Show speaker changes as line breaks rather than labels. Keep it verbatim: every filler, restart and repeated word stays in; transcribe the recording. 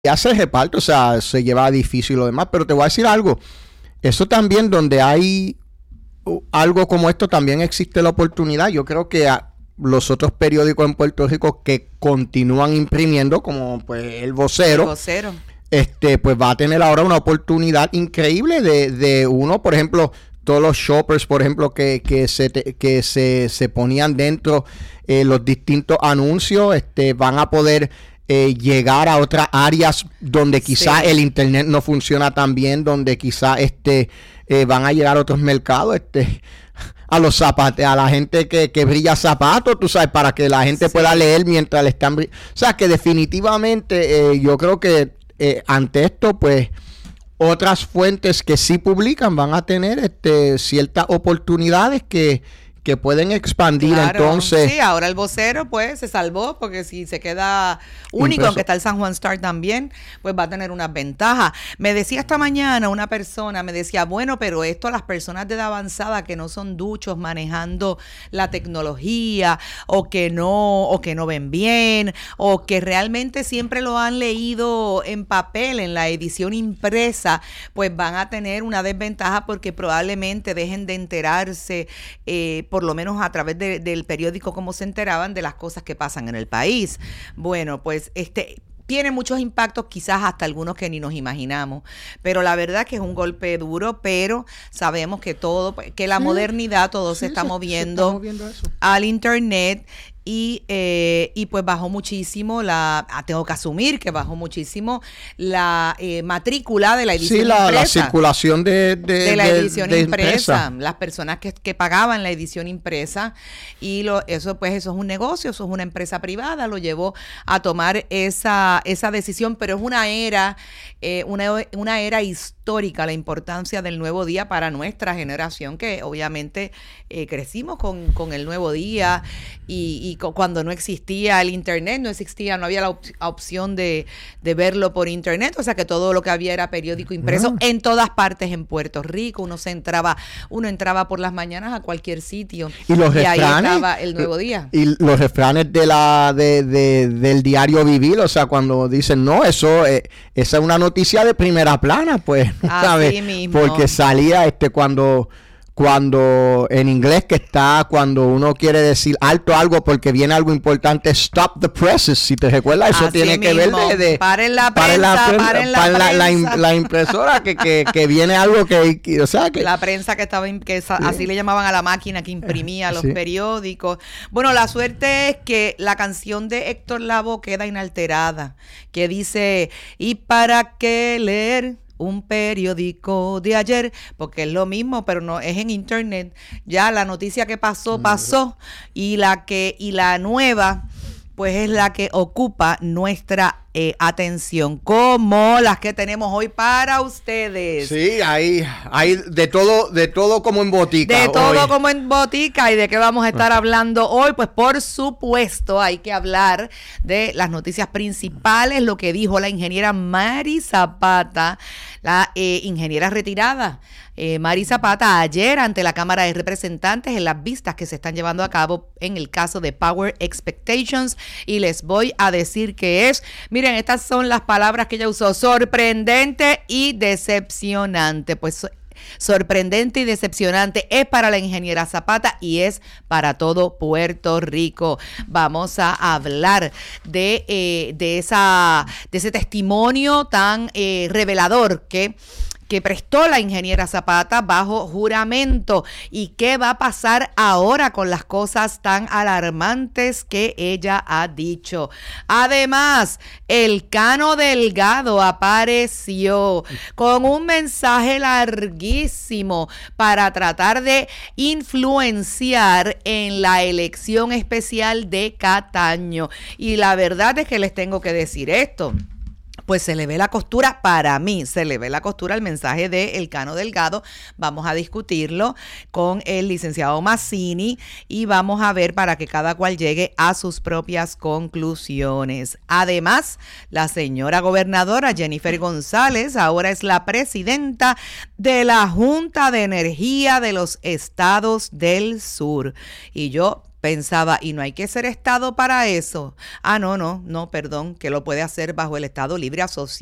hace reparto, o sea, se lleva edificio y lo demás, pero te voy a decir algo, eso también donde hay algo como esto también existe la oportunidad. Yo creo que a los otros periódicos en Puerto Rico que continúan imprimiendo, como pues el Vocero,
el Vocero.
este, pues va a tener ahora una oportunidad increíble de, de uno, por ejemplo, todos los shoppers, por ejemplo, que, que se te, que se, se ponían dentro eh, los distintos anuncios, este, van a poder Eh, llegar a otras áreas donde quizás sí. el internet no funciona tan bien, donde quizás este eh, van a llegar a otros mercados, este a los zapatos, a la gente que, que brilla zapatos, tú sabes, para que la gente sí. pueda leer mientras le están brillando. O sea, que definitivamente eh, yo creo que eh, ante esto, pues, otras fuentes que sí publican van a tener este ciertas oportunidades que que pueden expandir. Claro, entonces.
Sí, ahora el Vocero pues se salvó, porque si se queda único, impreso. Aunque está el San Juan Star también, pues va a tener unas ventajas. Me decía esta mañana una persona, me decía, bueno, pero esto a las personas de edad avanzada que no son duchos manejando la tecnología, o que no, o que no ven bien, o que realmente siempre lo han leído en papel, en la edición impresa, pues van a tener una desventaja, porque probablemente dejen de enterarse, eh, por lo menos a través de, del periódico, como se enteraban de las cosas que pasan en el país. Bueno, pues este tiene muchos impactos, quizás hasta algunos que ni nos imaginamos, pero la verdad que es un golpe duro, pero sabemos que todo, que la sí, modernidad, todo sí, se está se, moviendo, se está moviendo eso. Al internet. Y, eh, y pues bajó muchísimo la, tengo que asumir que bajó muchísimo la eh, matrícula de la edición
sí, la,
impresa.
la circulación de, de,
de la edición
de, de
impresa.
impresa.
Las personas que, que pagaban la edición impresa, y lo, eso pues eso es un negocio, eso es una empresa privada, lo llevó a tomar esa, esa decisión, pero es una era, eh, una, una era histórica, la importancia del Nuevo Día para nuestra generación, que obviamente eh, crecimos con, con el Nuevo Día, y, y cuando no existía el internet, no existía, no había la op- opción de, de verlo por internet, o sea que todo lo que había era periódico impreso, mm. en todas partes en Puerto Rico. Uno se entraba, uno entraba por las mañanas a cualquier sitio,
y, los
y
refranes,
ahí estaba el Nuevo Día.
Y los refranes de la de, de, del diario vivir, o sea, cuando dicen, no, eso eh, esa es una noticia de primera plana, pues, ¿sabes?
Mismo.
Porque salía este cuando cuando en inglés que está, cuando uno quiere decir alto algo porque viene algo importante, stop the presses, si te recuerdas, eso
así
tiene
mismo.
que ver de, de
paren la prensa, paren la, paren la,
paren la,
prensa.
la, la impresora, que, que, que viene algo que, que, o sea, que
la prensa que estaba, que sí. así le llamaban a la máquina que imprimía los sí. periódicos. Bueno, la suerte es que la canción de Héctor Lavoe queda inalterada, que dice, ¿y para qué leer un periódico de ayer? Porque es lo mismo, pero no es en internet. Ya la noticia que pasó, pasó, y la que, y la nueva, pues es la que ocupa nuestra eh, atención, como las que tenemos hoy para ustedes.
Sí, hay, hay de todo, de todo como en botica.
De todo
hoy.
como en botica. ¿Y de qué vamos a estar hablando hoy? Pues por supuesto hay que hablar de las noticias principales, lo que dijo la ingeniera Mari Zapata, la eh, ingeniera retirada. Eh, Mari Zapata ayer ante la Cámara de Representantes en las vistas que se están llevando a cabo en el caso de Power Expectations, y les voy a decir que es, miren, estas son las palabras que ella usó: sorprendente y decepcionante. Pues sorprendente y decepcionante es para la ingeniera Zapata y es para todo Puerto Rico. Vamos a hablar de, eh, de, esa, de ese testimonio tan eh, revelador que que prestó la ingeniera Zapata bajo juramento, y qué va a pasar ahora con las cosas tan alarmantes que ella ha dicho. Además, el Cano Delgado apareció con un mensaje larguísimo para tratar de influenciar en la elección especial de Cataño. Y la verdad es que les tengo que decir esto. Pues se le ve la costura, para mí, se le ve la costura al mensaje de El Cano Delgado. Vamos a discutirlo con el licenciado Mazzini y vamos a ver para que cada cual llegue a sus propias conclusiones. Además, la señora gobernadora Jennifer González ahora es la presidenta de la Junta de Energía de los Estados del Sur. Y yo pensaba, y no hay que ser Estado para eso. Ah, no, no, no, perdón, que lo puede hacer bajo el Estado Libre Asociado.